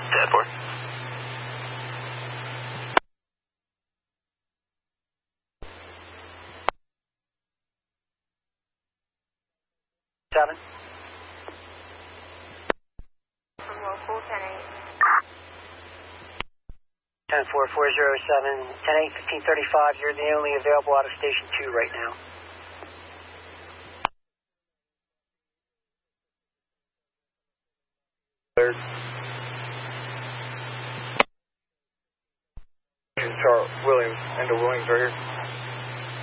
10-4. Seven. From local 10-8. 10-4-407, 10-8, 1535. You're the only available out of Station 2 right now. Third.